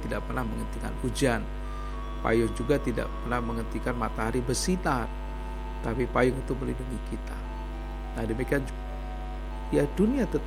tidak pernah menghentikan hujan. Payung juga tidak pernah menghentikan matahari bersinar, tapi payung itu melindungi kita. Nah demikian ya, dunia tetap